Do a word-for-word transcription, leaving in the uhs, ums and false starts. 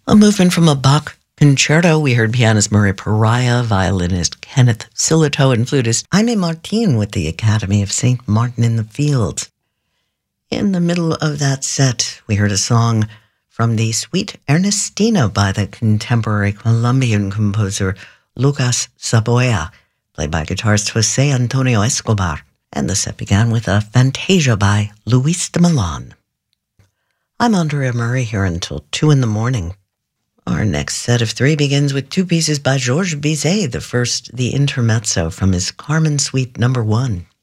A movement from a Bach concerto. We heard pianist Murray Pariah, violinist Kenneth Silito, and flutist Jaime Martin with the Academy of Saint Martin in the Fields. In the middle of that set, we heard a song from the Suite Ernestina by the contemporary Colombian composer Lucas Saboya, played by guitarist Jose Antonio Escobar, and the set began with a Fantasia by Luis de Milan. I'm Andrea Murray here until two in the morning. Our next set of three begins with two pieces by Georges Bizet, the first, the Intermezzo from his Carmen Suite number one.